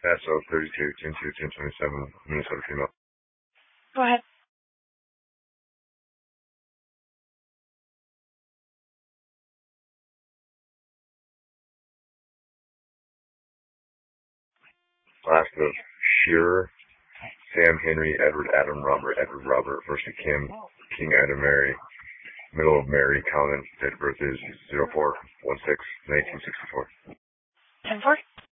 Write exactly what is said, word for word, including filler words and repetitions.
S O thirty-two, ten two, ten twenty-seven, Minnesota female. Go ahead. Last of Shearer, Sam Henry, Edward Adam Robert, Edward Robert, first of Kim, King Adam Mary, middle of Mary Conan, date of birth is zero four one six nineteen sixty-four. ten four?